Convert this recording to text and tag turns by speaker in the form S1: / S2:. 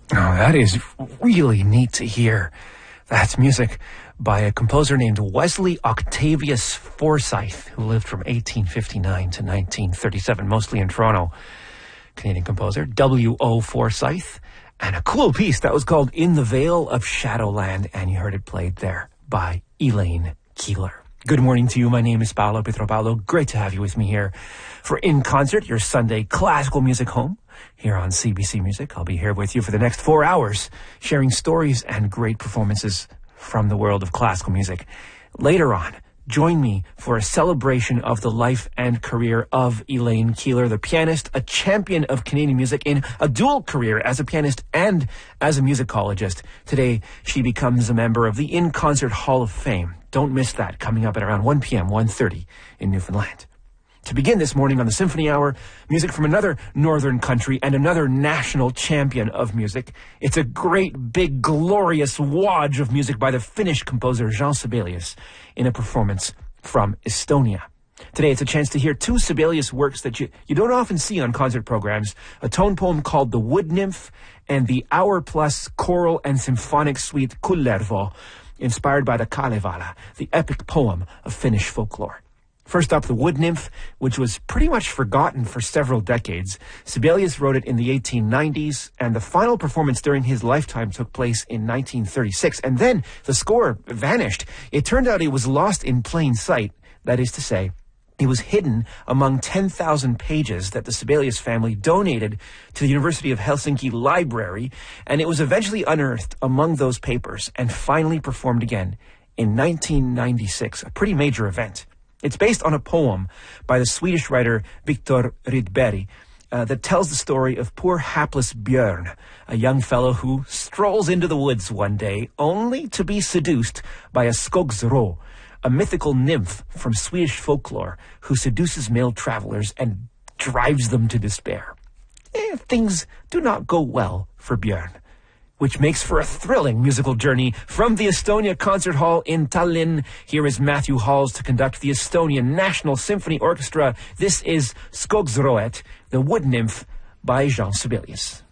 S1: Oh, that is really neat to hear. That's music by a composer named Wesley Octavius Forsyth, who lived from 1859 to 1937, mostly in Toronto. Canadian composer, W.O. Forsyth. And a cool piece that was called In the Vale of Shadowland, and you heard it played there by Elaine Keeler. Good morning to you. My name is Paolo Pietropalo. Great to have you with me here for In Concert, your Sunday classical music home here on CBC Music. I'll be here with you for the next 4 hours, sharing stories and great performances from the world of classical music. Later on, join me for a celebration of the life and career of Elaine Keeler, the pianist, a champion of Canadian music in a dual career as a pianist and as a musicologist. Today, she becomes a member of the In Concert Hall of Fame. Don't miss that, coming up at around 1 p.m., 1:30 in Newfoundland. To begin this morning on the Symphony Hour, music from another northern country and another national champion of music. It's a great, big, glorious wodge of music by the Finnish composer Jean Sibelius in a performance from Estonia. Today, it's a chance to hear two Sibelius works that you don't often see on concert programs, a tone poem called The Wood Nymph and the hour-plus choral and symphonic suite Kullervo, inspired by the Kalevala, the epic poem of Finnish folklore. First up, The Wood Nymph, which was pretty much forgotten for several decades. Sibelius wrote it in the 1890s, and the final performance during his lifetime took place in 1936. And then the score vanished. It turned out it was lost in plain sight. That is to say, it was hidden among 10,000 pages that the Sibelius family donated to the University of Helsinki Library, and it was eventually unearthed among those papers and finally performed again in 1996, a pretty major event. It's based on a poem by the Swedish writer Viktor Rydberg that tells the story of poor hapless Björn, a young fellow who strolls into the woods one day only to be seduced by a skogsrå, a mythical nymph from Swedish folklore who seduces male travelers and drives them to despair. Things do not go well for Björn, which makes for a thrilling musical journey from the Estonia Concert Hall in Tallinn. Here is Matthew Halls to conduct the Estonian National Symphony Orchestra. This is Skogsrået, The Wood Nymph by Jean Sibelius.